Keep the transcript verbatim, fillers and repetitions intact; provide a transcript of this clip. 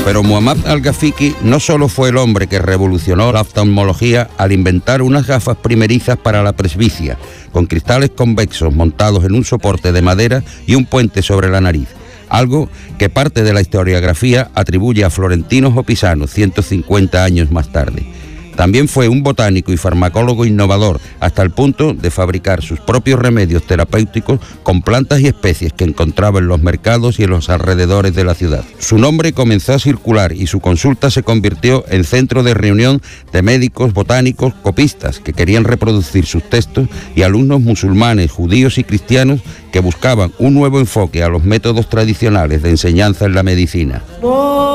Pero Muhammad al-Ghafiqi no solo fue el hombre que revolucionó la oftalmología al inventar unas gafas primerizas para la presbicia, con cristales convexos montados en un soporte de madera y un puente sobre la nariz, algo que parte de la historiografía atribuye a florentinos o pisanos ciento cincuenta años más tarde. También fue un botánico y farmacólogo innovador, hasta el punto de fabricar sus propios remedios terapéuticos con plantas y especies que encontraba en los mercados y en los alrededores de la ciudad. Su nombre comenzó a circular y su consulta se convirtió en centro de reunión de médicos, botánicos, copistas que querían reproducir sus textos y alumnos musulmanes, judíos y cristianos que buscaban un nuevo enfoque a los métodos tradicionales de enseñanza en la medicina.